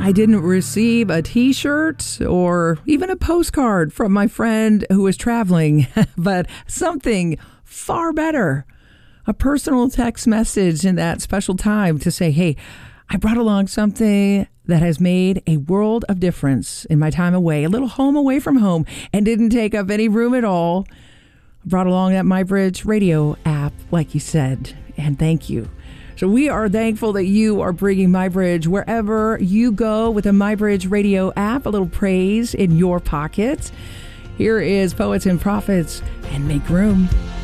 I didn't receive a t-shirt or even a postcard from my friend who was traveling, but something far better. A personal text message in that special time to say, hey, I brought along something that has made a world of difference in my time away, a little home away from home, and didn't take up any room at all. Brought along that MyBridge radio app, like you said, and thank you. So we are thankful that you are bringing MyBridge wherever you go with a MyBridge radio app, a little praise in your pockets. Here is Poets and Prophets and Make Room.